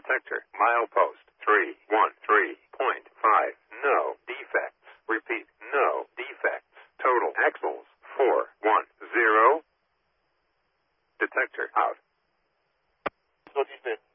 Detector. Milepost 313.5. No defects. Repeat. No defects. Total axles 410. Detector out. So defect.